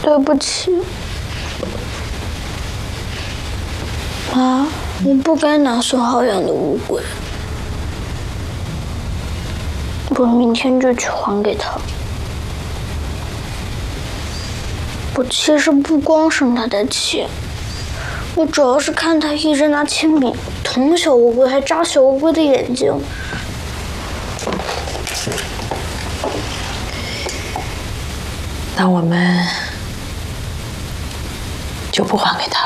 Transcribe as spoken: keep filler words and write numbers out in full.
对不起，妈，我不该拿孙浩养的乌龟，我明天就去还给他。我其实不光生他的气，我主要是看他一直拿铅笔捅小乌龟，还扎小乌龟的眼睛。 那我们就不还给他。